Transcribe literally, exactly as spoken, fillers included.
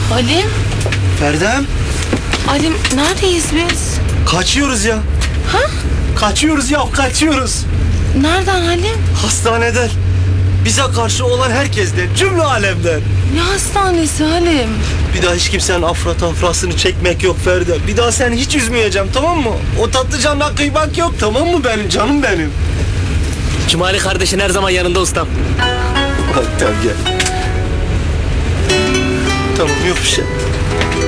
Halim, Ferdem, Halim neredeyiz biz? kaçıyoruz ya. Ha? Kaçıyoruz ya, kaçıyoruz. Nereden Halim? Hastaneden. Bize karşı olan herkesten, cümle alemden. Ne hastanesi Halim? Bir daha hiç kimsenin afra tafrasını çekmek yok Ferdem. Bir daha seni hiç üzmeyeceğim, tamam mı? O tatlı canına kıymak yok, tamam mı benim canım benim? Cumali kardeşin her zaman yanında ustam. Hadi tamam gel. Tamam yok bir şey.